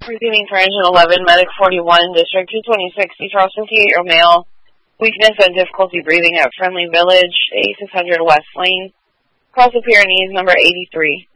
Receiving for engine 11, medic 41, district 226, Charles 58-year-old male. Weakness and difficulty breathing at Friendly Village, 8600 West Lane. Cross of Pyrenees, number 83.